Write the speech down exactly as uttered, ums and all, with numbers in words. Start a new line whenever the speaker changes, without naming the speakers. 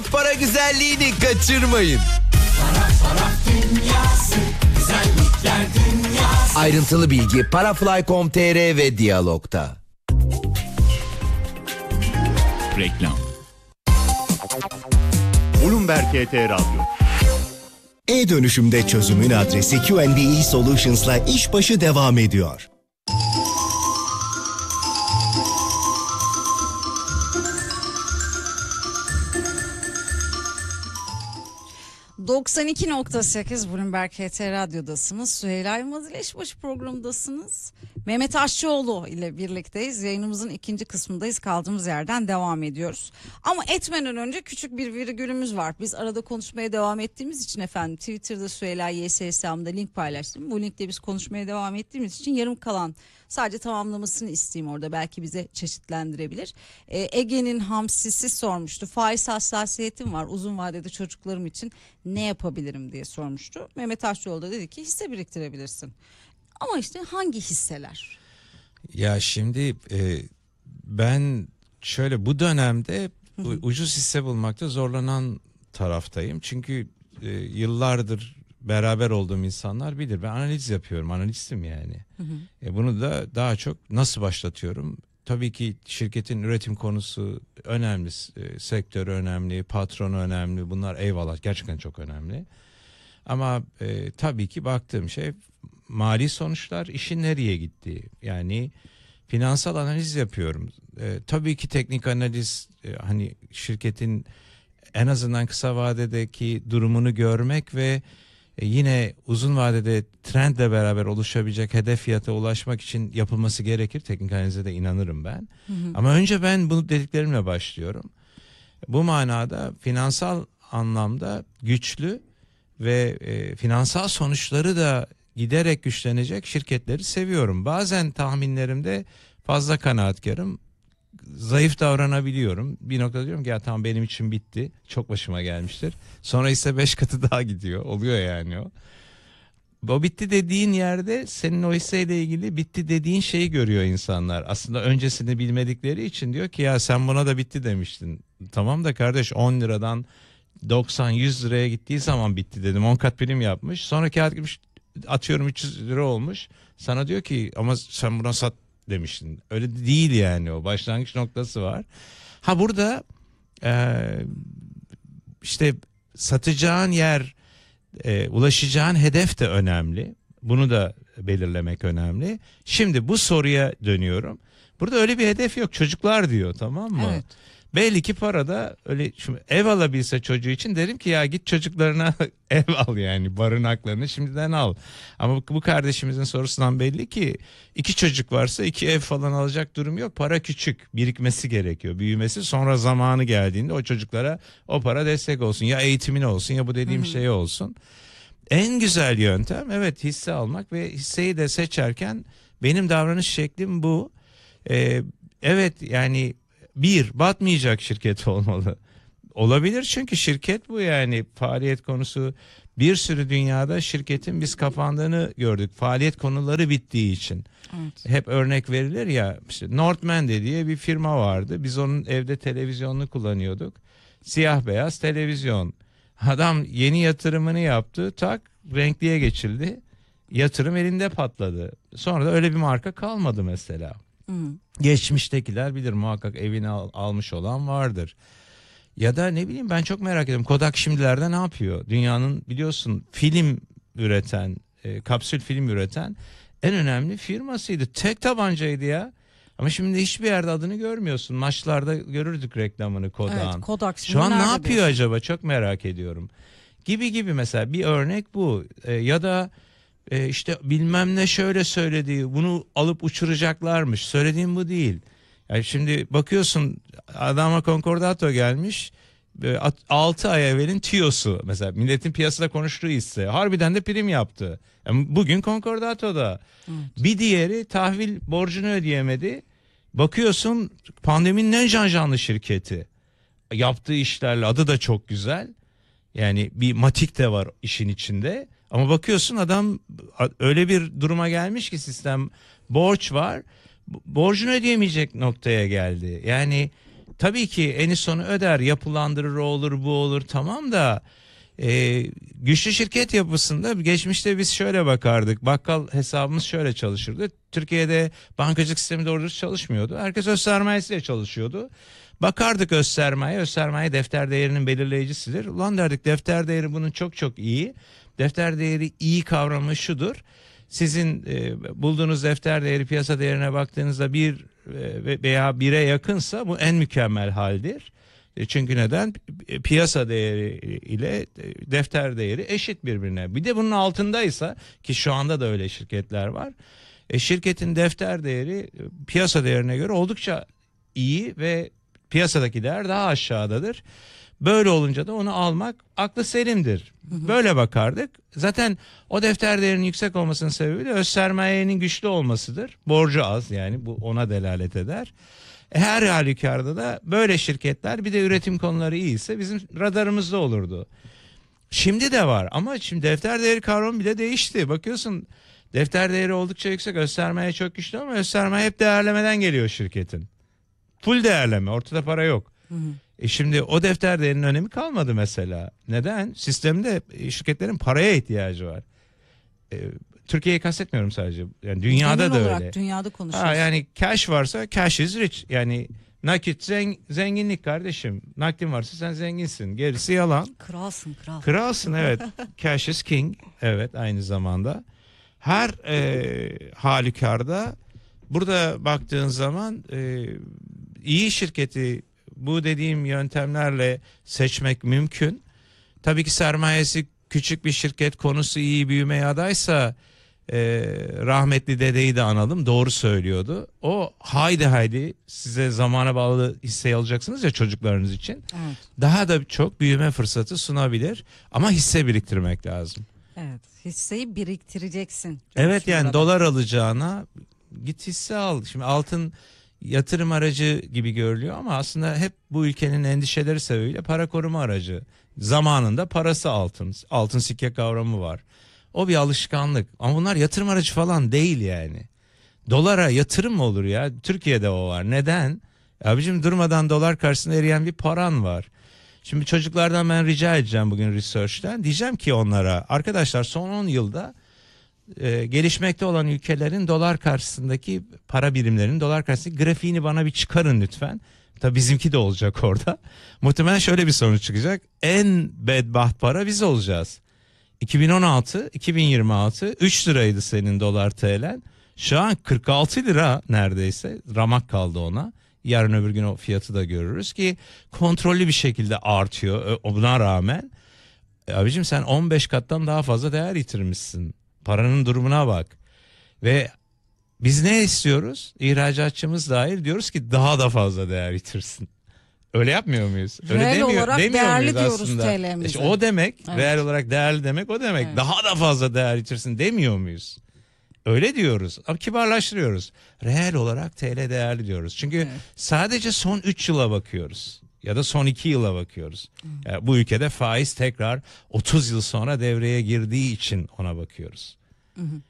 Saraf para güzelliğini kaçırmayın.
Saraf saraf dünyası, güzellikler dünyası.
Ayrıntılı bilgi parafly nokta com nokta tr ve Diyalog'da.
Reklam.
Bloomberg H T Radyo.
E-dönüşümde çözümün adresi Q and B Solutions'la işbaşı devam ediyor.
doksan iki nokta sekiz Bloomberg H T Radyo'dasınız. Süheyla Yılmaz ile İşbaşı programındasınız. Mehmet Aşçıoğlu ile birlikteyiz. Yayınımızın ikinci kısmındayız. Kaldığımız yerden devam ediyoruz. Ama etmeden önce küçük bir virgülümüz var. Biz arada konuşmaya devam ettiğimiz için efendim Twitter'da Süheyla Y S hesabımda link paylaştım. Bu linkle biz konuşmaya devam ettiğimiz için yarım kalan, sadece tamamlamasını isteyeyim orada, belki bize çeşitlendirebilir. Ee, Ege'nin hamsisi sormuştu. Faiz hassasiyetim var, uzun vadede çocuklarım için ne yapabilirim diye sormuştu. Mehmet Aşçıoğlu da dedi ki hisse biriktirebilirsin. Ama işte hangi hisseler?
Ya şimdi e, ben şöyle bu dönemde Hı-hı. ucuz hisse bulmakta zorlanan taraftayım. Çünkü e, yıllardır beraber olduğum insanlar bilir. Ben analiz yapıyorum, analistim yani. E, bunu da daha çok nasıl başlatıyorum? Tabii ki şirketin üretim konusu önemli, e, sektörü önemli, patronu önemli. Bunlar eyvallah, gerçekten çok önemli. Ama e, tabii ki baktığım şey mali sonuçlar, işin nereye gittiği. Yani finansal analiz yapıyorum. E, tabii ki teknik analiz, e, hani şirketin en azından kısa vadedeki durumunu görmek ve e, yine uzun vadede trendle beraber oluşabilecek hedef fiyata ulaşmak için yapılması gerekir. Teknik analize de inanırım ben. Hı hı. Ama önce ben bu dediklerimle başlıyorum. Bu manada finansal anlamda güçlü ve e, finansal sonuçları da giderek güçlenecek şirketleri seviyorum. Bazen tahminlerimde fazla kanaatkarım, zayıf davranabiliyorum. Bir noktada diyorum ki ya tamam, benim için bitti. Çok başıma gelmiştir. Sonra ise beş katı daha gidiyor. Oluyor yani o. O bitti dediğin yerde senin o hisseyle ilgili bitti dediğin şeyi görüyor insanlar. Aslında öncesini bilmedikleri için diyor ki ya sen buna da bitti demiştin. Tamam da kardeş, on liradan doksan yüz liraya gittiği zaman bitti dedim. on kat prim yapmış. Sonra kağıt gitmiş, atıyorum üç yüz lira olmuş. Sana diyor ki ama sen buna sat demiştin. Öyle değil yani, o başlangıç noktası var. Ha burada e, işte satacağın yer, e, ulaşacağın hedef de önemli. Bunu da belirlemek önemli. Şimdi bu soruya dönüyorum. Burada öyle bir hedef yok. Çocuklar diyor, tamam mı? Evet. Belli ki parada öyle, şimdi ev alabilse çocuğu için derim ki ya git çocuklarına ev al, yani barınaklarını şimdiden al. Ama bu, bu kardeşimizin sorusundan belli ki iki çocuk varsa iki ev falan alacak durum yok. Para küçük, birikmesi gerekiyor, büyümesi, sonra zamanı geldiğinde o çocuklara o para destek olsun. Ya eğitimine olsun ya bu dediğim şey olsun. En güzel yöntem evet hisse almak ve hisseyi de seçerken benim davranış şeklim bu. Ee, evet yani bir, batmayacak şirket olmalı. Olabilir çünkü şirket bu, yani faaliyet konusu bir sürü dünyada şirketin biz kapandığını gördük. Faaliyet konuları bittiği için. Evet. Hep örnek verilir ya, işte Northman diye bir firma vardı. Biz onun evde televizyonunu kullanıyorduk. Siyah beyaz televizyon. Adam yeni yatırımını yaptı, tak renkliye geçildi. Yatırım elinde patladı. Sonra da öyle bir marka kalmadı mesela. Hmm. Geçmiştekiler bilir muhakkak, evini al, almış olan vardır. Ya da ne bileyim, ben çok merak ediyorum, Kodak şimdilerde ne yapıyor? Dünyanın biliyorsun film üreten, e, kapsül film üreten en önemli firmasıydı. Tek tabancaydı ya. Ama şimdi hiçbir yerde adını görmüyorsun. Maçlarda görürdük reklamını Kodak'ın. Evet, Kodak şu an ne yapıyor diyorsun acaba? Çok merak ediyorum. Gibi gibi mesela bir örnek bu. E, ya da e, işte bilmem ne şöyle söyledi, bunu alıp uçuracaklarmış. Söylediğim bu değil. Yani şimdi bakıyorsun adama Concordato gelmiş. altı ay evvelin Tio'su mesela, milletin piyasada konuştuğu hisse harbiden de prim yaptı. Yani bugün Concordato'da. Evet. Bir diğeri tahvil borcunu ödeyemedi. Bakıyorsun pandeminin en can canlı şirketi. Yaptığı işlerle adı da çok güzel. Yani bir Matik de var işin içinde. Ama bakıyorsun adam öyle bir duruma gelmiş ki sistem, borç var. Borcunu ödeyemeyecek noktaya geldi. Yani tabii ki eni sonu öder, yapılandırır, o olur bu olur, tamam da e, güçlü şirket yapısında geçmişte biz şöyle bakardık. Bakkal hesabımız şöyle çalışırdı. Türkiye'de bankacılık sistemi doğru dürüst çalışmıyordu. Herkes öz sermayesiyle çalışıyordu. Bakardık öz sermaye, öz sermaye defter değerinin belirleyicisidir. Ulan derdik, defter değeri bunun çok çok iyi. Defter değeri iyi kavramı şudur. Sizin e, bulduğunuz defter değeri piyasa değerine baktığınızda bir e, veya bire yakınsa bu en mükemmel haldir. E, çünkü neden? E, piyasa değeri ile e, defter değeri eşit birbirine. Bir de bunun altındaysa, ki şu anda da öyle şirketler var. E, şirketin defter değeri e, piyasa değerine göre oldukça iyi ve piyasadaki değer daha aşağıdadır. Böyle olunca da onu almak aklı selimdir. Böyle bakardık. Zaten o defter değerinin yüksek olmasının sebebi de öz sermayenin güçlü olmasıdır. Borcu az, yani bu ona delalet eder. Her halükarda da böyle şirketler, bir de üretim konuları iyiyse bizim radarımızda olurdu. Şimdi de var ama şimdi defter değeri kavramı bile değişti. Bakıyorsun defter değeri oldukça yüksek, öz sermaye çok güçlü ama öz sermaye hep değerlemeden geliyor şirketin. Full değerleme, ortada para yok. Hı hı. E şimdi o defter değerinin önemi kalmadı mesela. Neden? Sistemde şirketlerin paraya ihtiyacı var. E, Türkiye'yi kastetmiyorum sadece. Yani dünyada
genel
da
olarak
öyle.
Dünyada konuşuyoruz.
Ha, yani cash varsa cash is rich. Yani nakit zeng, zenginlik kardeşim. Nakdin varsa sen zenginsin. Gerisi yalan.
Kralsın kral.
Kralsın, evet. Cash is king. Evet, aynı zamanda. Her e, halükarda burada baktığın zaman e, iyi şirketi bu dediğim yöntemlerle seçmek mümkün. Tabii ki sermayesi küçük bir şirket, konusu iyi, büyümeye adaysa e, rahmetli dedeyi de analım, doğru söylüyordu. O haydi haydi size zamana bağlı hisseyi alacaksınız ya çocuklarınız için.
Evet.
Daha da çok büyüme fırsatı sunabilir ama hisse biriktirmek lazım.
Evet, hisseyi biriktireceksin.
Evet, yani
Burada.
dolar alacağına git hisse al. Şimdi altın yatırım aracı gibi görülüyor ama aslında hep bu ülkenin endişeleri sebebiyle para koruma aracı. Zamanında parası altın. Altın sikke kavramı var. O bir alışkanlık. Ama bunlar yatırım aracı falan değil yani. Dolara yatırım mı olur ya? Türkiye'de o var. Neden? Abicim, durmadan dolar karşısında eriyen bir paran var. Şimdi çocuklardan ben rica edeceğim bugün research'ten. Diyeceğim ki onlara, arkadaşlar son on yılda e, gelişmekte olan ülkelerin dolar karşısındaki para birimlerinin dolar karşısındaki grafiğini bana bir çıkarın lütfen. Tabii bizimki de olacak orada. Muhtemelen şöyle bir sonuç çıkacak. En bedbaht para biz olacağız. iki bin on altı iki bin yirmi altı üç liraydı senin dolar T L'en. Şu an kırk altı lira neredeyse, ramak kaldı ona. Yarın öbür gün o fiyatı da görürüz ki kontrollü bir şekilde artıyor. Buna rağmen e, abicim sen on beş kattan daha fazla değer yitirmişsin. Paranın durumuna bak. Ve biz ne istiyoruz? İhracatçımız dahil diyoruz ki daha da fazla değer yitirsin. Öyle yapmıyor muyuz? Öyle
Reel
demiyor,
olarak
demiyor
değerli
muyuz
diyoruz
aslında?
T L'mize.
İşte o demek,
Evet.
reel olarak değerli demek o demek.
Evet.
Daha da fazla değer yitirsin demiyor muyuz? Öyle diyoruz ama kibarlaştırıyoruz. Reel olarak T L değerli diyoruz. Çünkü evet. sadece son üç yıla bakıyoruz. Ya da son iki yıla bakıyoruz. Yani bu ülkede faiz tekrar otuz yıl sonra devreye girdiği için ona bakıyoruz.
Hı hı.